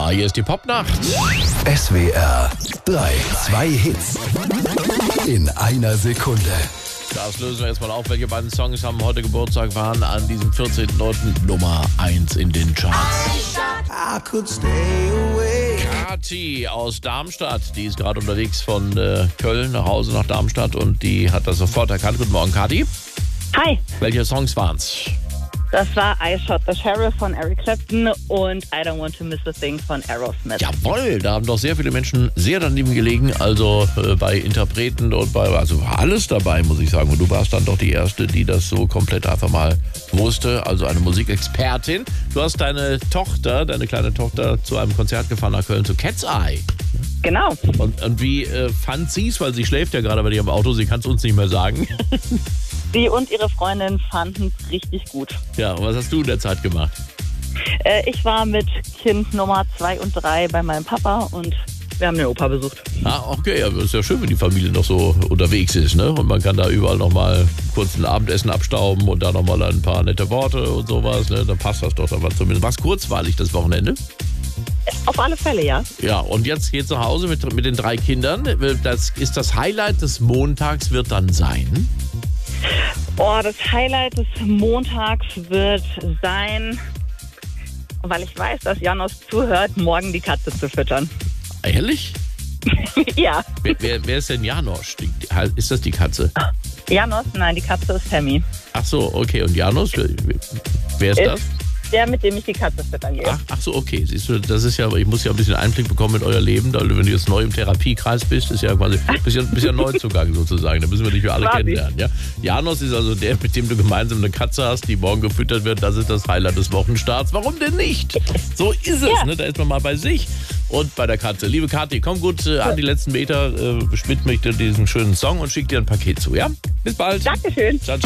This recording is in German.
Ja, hier ist die Popnacht. SWR 3, 2 Hits in einer Sekunde. Das lösen wir jetzt mal auf. Welche beiden Songs haben heute Geburtstag, waren an diesem 14.09. Nummer 1 in den Charts. Kathi aus Darmstadt, die ist gerade unterwegs von Köln nach Hause nach Darmstadt und die hat das sofort erkannt. Guten Morgen, Kathi. Hi, Welche Songs waren's? das war I Shot the Sheriff von Eric Clapton und I Don't Want to Miss a Thing von Aerosmith. Jawohl, da haben doch sehr viele Menschen sehr daneben gelegen, also bei Interpreten und also war alles dabei, muss ich sagen. Und du warst dann doch die Erste, die das so komplett einfach mal wusste, also eine Musikexpertin. Du hast deine kleine Tochter zu einem Konzert gefahren nach Köln, zu Cat's Eye. Genau. Und wie fand sie es, weil sie schläft ja gerade bei dir im Auto, sie kann es uns nicht mehr sagen. Sie und ihre Freundin fanden es richtig gut. Ja, und was hast du in der Zeit gemacht? Ich war mit Kind Nummer 2 und 3 bei meinem Papa und wir haben den Opa besucht. Ah, okay, ja, ist ja schön, wenn die Familie noch so unterwegs ist, ne? Und man kann da überall nochmal kurz ein Abendessen abstauben und da nochmal ein paar nette Worte und sowas, ne? Dann passt das doch dann zumindest. War es kurzweilig das Wochenende? Auf alle Fälle, ja. Ja, und jetzt geht zu Hause mit den 3 Kindern. Das Highlight des Montags wird dann sein? Oh, das Highlight des Montags wird sein, weil ich weiß, dass Janos zuhört, morgen die Katze zu füttern. Ehrlich? Ja. Wer ist denn Janos? Ist das die Katze? Janos? Nein, die Katze ist Sammy. Ach so, okay. Und Janos? Wer ist das? Der, mit dem ich die Katze füttern gehe. Ach so, okay. Siehst du, das ist ja, ich muss ja ein bisschen Einblick bekommen in euer Leben. Wenn du jetzt neu im Therapiekreis bist, ist ja quasi bist ja Neuzugang sozusagen. Da müssen wir dich für alle kennenlernen. Ja? Janos ist also der, mit dem du gemeinsam eine Katze hast, die morgen gefüttert wird. Das ist das Highlight des Wochenstarts. Warum denn nicht? So ist es. Ja. Ne? Da ist man mal bei sich und bei der Katze. Liebe Kathi, komm gut an die letzten Meter, schmidt mich dir diesen schönen Song und schick dir ein Paket zu. Ja? Bis bald. Dankeschön. Ciao.